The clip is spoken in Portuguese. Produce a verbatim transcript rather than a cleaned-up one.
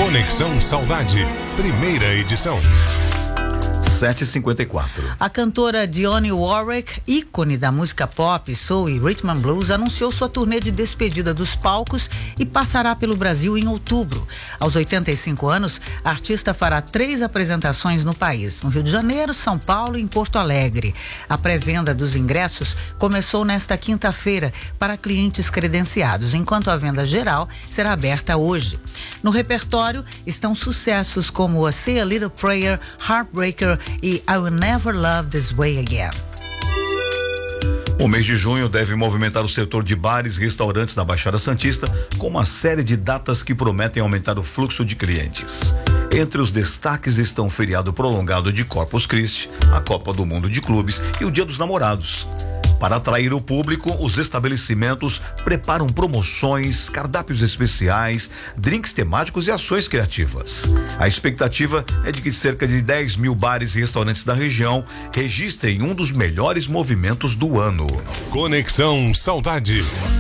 Conexão Saudade, primeira edição. sete e cinquenta e quatro. A cantora Dionne Warwick, ícone da música pop, soul e rhythm and blues, anunciou sua turnê de despedida dos palcos e passará pelo Brasil em outubro. Aos oitenta e cinco anos, a artista fará três apresentações no país, no Rio de Janeiro, São Paulo e em Porto Alegre. A pré-venda dos ingressos começou nesta quinta-feira para clientes credenciados, enquanto a venda geral será aberta hoje. No repertório estão sucessos como A Say a Little Prayer, Heartbreaker e I Will Never Love This Way Again. O mês de junho deve movimentar o setor de bares e restaurantes da Baixada Santista com uma série de datas que prometem aumentar o fluxo de clientes. Entre os destaques estão o feriado prolongado de Corpus Christi, a Copa do Mundo de Clubes e o Dia dos Namorados. Para atrair o público, os estabelecimentos preparam promoções, cardápios especiais, drinks temáticos e ações criativas. A expectativa é de que cerca de dez mil bares e restaurantes da região registrem um dos melhores movimentos do ano. Conexão Saudade.